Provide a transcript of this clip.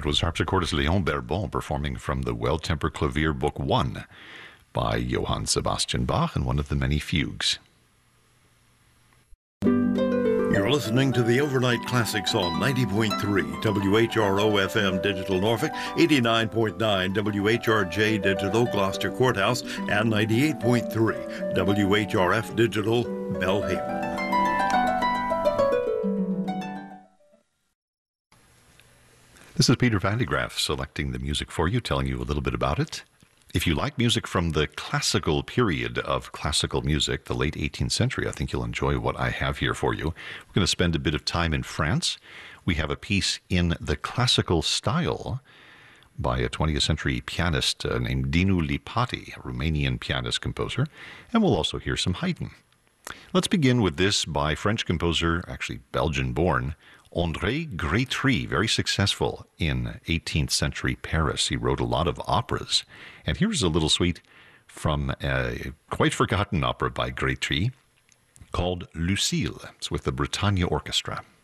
That was harpsichordist Léon Berbon performing from the Well-Tempered Clavier Book 1 by Johann Sebastian Bach and one of the many fugues. You're listening to the Overnight Classics on 90.3 WHRO FM Digital Norfolk, 89.9 WHRJ Digital Gloucester Courthouse, and 98.3 WHRF Digital Belhaven. This is Peter Van de Graaff selecting the music for you, telling you a little bit about it. If you like music from the classical period of classical music, the late 18th century, I think you'll enjoy what I have here for you. We're going to spend a bit of time in France. We have a piece in the classical style by a 20th century pianist named Dinu Lipati, a Romanian pianist-composer, and we'll also hear some Haydn. Let's begin with this by French composer, actually Belgian-born, André Grétry, very successful in 18th century Paris. He wrote a lot of operas. And here's a little suite from a quite forgotten opera by Grétry called Lucille. It's with the Bretagne Orchestra.